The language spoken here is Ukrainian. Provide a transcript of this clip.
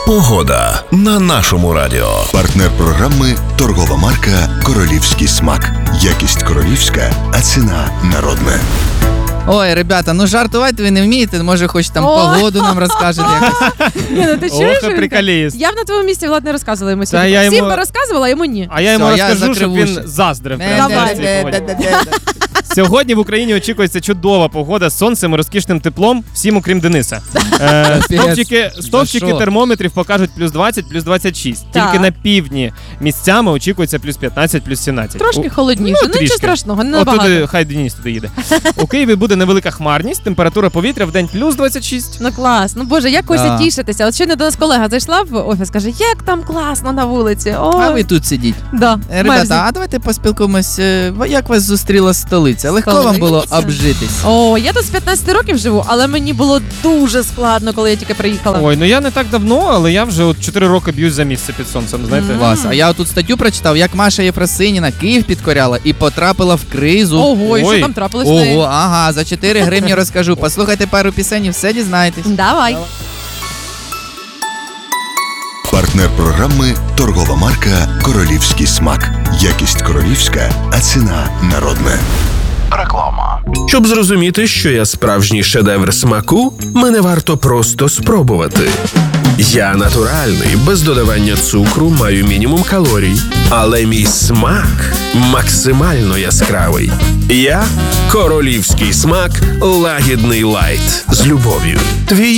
Погода на нашому радіо. Партнер програми – торгова марка «Королівський смак». Якість королівська, а ціна народна. Ой, ребята, ну жартувати ви не вмієте, може хоч там погоду нам розкажете якось. Ні, ну ти чуєш, Ох, приколіст. я б на твоєму місці, Влад, не розказувала йому Та сьогодні. я Всім йому- би розказувала, а йому ні. А я йому Все, я розкажу, щоб закрив він уші. заздрив. Давай. Сьогодні в Україні очікується чудова погода з сонцем і розкішним теплом, всім окрім Дениса. Стовпчики що? термометрів покажуть плюс 20, плюс 26. Так. Тільки на півдні місцями очікується плюс 15, плюс 17. Трошки холодніше, ну нічого трішки. страшного, не От набагато. туди, хай Денис туди їде. У Києві буде невелика хмарність, температура повітря в день плюс 26. Ну клас, ну боже, як Кося Да. тішитися. От щойно до нас колега зайшла в офіс, каже, як там класно на вулиці. Ой, А ви тут сидіть. да, мерзніть. Ребята, а давайте поспілкуємось, як вас зустріла столиця? Легко вам було Столиця? обжитись? О, я тут з 15 років живу, але мені було дуже складно, коли я тільки приїхала. Ой, ну я не так давно, але я вже от 4 роки б'юсь за місце під сонцем, знаєте. Клас. А я тут статтю прочитав, як Маша Єфросиніна Київ підкоряла і потрапила в кризу. Ого, і що Ой. там трапилось? з нею? Ого, ага, за 4 гривні розкажу. Послухайте пару пісень і все дізнаєтесь. Давай. Партнер програми – торгова марка «Королівський смак». Якість королівська, а ціна народна. Реклама. Щоб зрозуміти, що я справжній шедевр смаку, мене варто просто спробувати. Я натуральний, без додавання цукру, маю мінімум калорій, але мій смак максимально яскравий. Я – королівський смак лагідний лайт з любов'ю. Твій